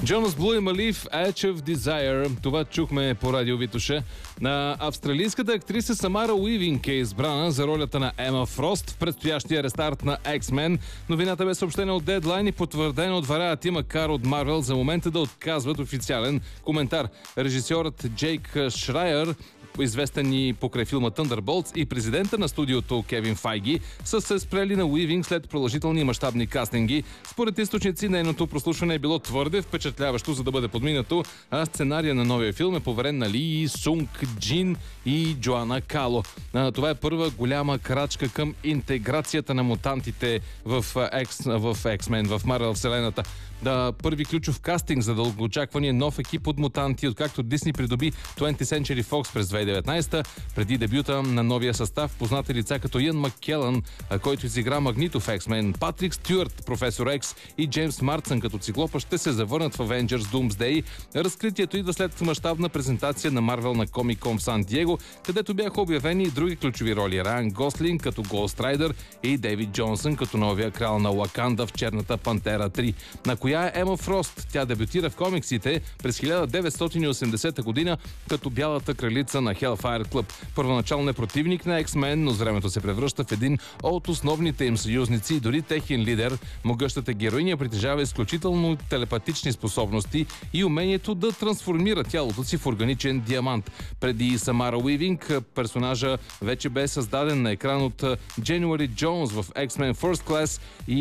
Джонас Блу и Малив, Edge of Desire. Това чухме по радио Витоша. На австралийската актриса Самара Уивинг е избрана за ролята на Ема Фрост в предстоящия рестарт на X-Men. Новината бе съобщена от Deadline и потвърдена от Варя Тима Кар от Марвел за момента да отказват официален коментар. Режисьорът Джейк Шрайер, известен и покрай филма Thunderbolts, и президента на студиото Кевин Файги са се спрели на Уивинг след продължителни и мащабни кастинги. Според източници, нейното прослушване е било твърде впечатляващо, за да бъде подминато, а сценария на новия филм е поверен на Ли Сунг Джин и Джоана Кало. Това е първа голяма крачка към интеграцията на мутантите в X-Men, в Марвел вселената. Първи ключов кастинг за дългоочаквания нов екип от мутанти, откакто Дисни придоби 20th Century Fox през 2019. Преди дебюта на новия състав, познати лица като Иан Маккелън, който изигра Магнито в X-Men, Патрик Стюарт, Професор Екс и Джеймс Марсън като Циклопа ще се завърнат в Avengers Doomsday. Разкритието идва след мащабна презентация на Марвел на Comic Con в Сан Диего, където бяха обявени и други ключови роли. Райан Гослинг като Ghost Rider и Дейвид Джонсън като новия крал на Уаканда в Черната пантера 3. На коя е Ема Фрост? Тя дебютира в комиксите през 1980 година като бялата кралица на Hellfire Club. Първоначално е противник на X-Men, но с времето се превръща в един от основните им съюзници и дори техен лидер. Могъщата героиня притежава изключително телепатични способности и умението да трансформира тялото си в органичен диамант. Преди Самара Уивинг, персонажа вече бе създаден на екран от January Jones в X-Men First Class и